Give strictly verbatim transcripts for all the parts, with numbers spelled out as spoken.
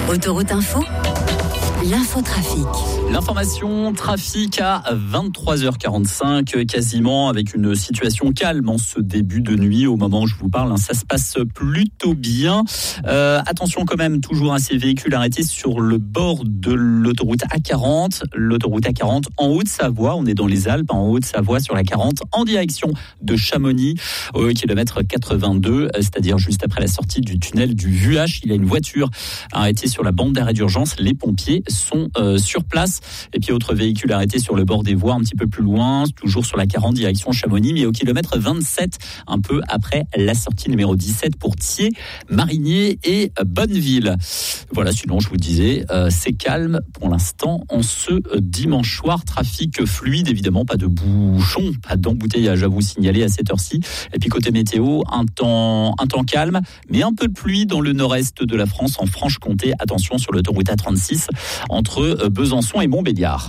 Autoroute Info, l'infotrafic. L'information trafic à vingt-trois heures quarante-cinq, quasiment, avec une situation calme en ce début de nuit. Au moment où je vous parle, hein, ça se passe plutôt bien. Euh, attention quand même, toujours à ces véhicules arrêtés sur le bord de l'autoroute A quarante. L'autoroute A quarante en Haute-Savoie, on est dans les Alpes, en Haute-Savoie sur la quarante, en direction de Chamonix, au kilomètre quatre-vingt-deux, c'est-à-dire juste après la sortie du tunnel du Vuache. Il y a une voiture arrêtée sur la bande d'arrêt d'urgence. Les pompiers sont euh, sur place. Et puis autre véhicule arrêté sur le bord des voies un petit peu plus loin, toujours sur la quarante direction Chamonix, mais au kilomètre vingt-sept, un peu après la sortie numéro dix-sept pour Thiers, Marigné et Bonneville. Voilà, sinon je vous disais, euh, c'est calme pour l'instant en ce dimanche soir. Trafic fluide, évidemment, pas de bouchons, pas d'embouteillage à vous signaler à cette heure-ci. Et puis côté météo, un temps, un temps calme, mais un peu de pluie dans le nord-est de la France, en Franche-Comté. Attention sur l'autoroute A trente-six, entre Besançon et Montbéliard.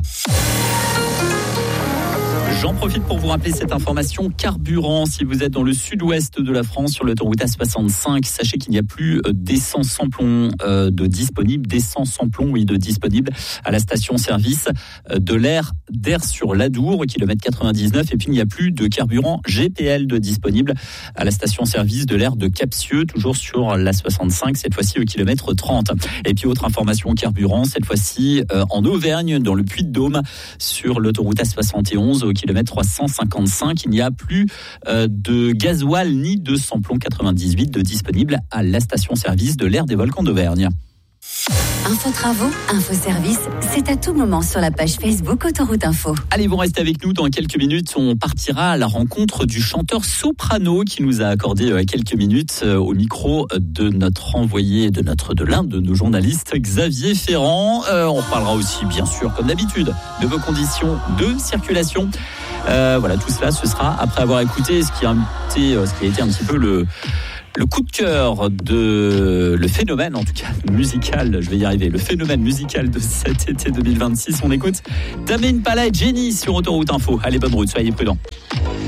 J'en profite pour vous rappeler cette information carburant. Si vous êtes dans le sud-ouest de la France sur l'autoroute A soixante-cinq, sachez qu'il n'y a plus d'essence sans plomb euh, de disponible, d'essence sans plomb, oui, de disponible à la station-service de l'air d'Air sur l'Adour, au kilomètre quatre-vingt-dix-neuf. Et puis il n'y a plus de carburant G P L de disponible à la station-service de l'air de Capsieux, toujours sur la soixante-cinq, cette fois-ci au kilomètre trente. Et puis autre information carburant, cette fois-ci euh, en Auvergne, dans le Puy-de-Dôme, sur l'autoroute A soixante et onze, au kilomètre trois cent cinquante-cinq, il n'y a plus euh, de gasoil ni de samplon quatre-vingt-dix-huit de disponible à la station-service de l'aire des volcans d'Auvergne. Info travaux, info service, c'est à tout moment sur la page Facebook Autoroute Info. Allez, vous restez avec nous. Dans quelques minutes, on partira à la rencontre du chanteur soprano qui nous a accordé quelques minutes au micro de notre envoyé, de notre de l'un de nos journalistes, Xavier Ferrand. Euh, on reparlera aussi, bien sûr, comme d'habitude, de vos conditions de circulation. Euh, voilà, tout cela, ce sera après avoir écouté ce qui a été, ce qui a été un petit peu le Le coup de cœur de le phénomène, en tout cas musical, je vais y arriver, le phénomène musical de cet été deux mille vingt-six. On écoute Tame Impala et Jenny sur Autoroute Info. Allez, bonne route, soyez prudents.